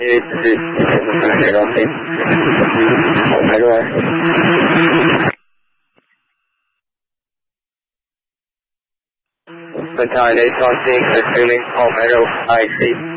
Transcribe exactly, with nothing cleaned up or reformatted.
Battalion eight one six, assuming Palmetto I C.